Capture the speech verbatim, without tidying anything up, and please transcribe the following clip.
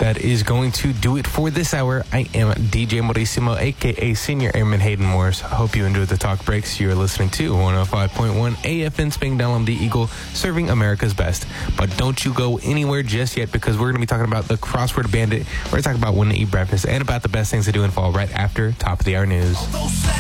that is going to do it for this hour. I am D J Morissimo, a k a. Senior Airman Hayden Morris. I hope you enjoyed the talk breaks. You're listening to one oh five point one A F N Spangdahlem, the Eagle, serving America's best. But don't you go anywhere just yet, because we're going to be talking about the Crossword Bandit. We're going to talk about when to eat breakfast and about the best things to do in fall right after Top of the Hour News.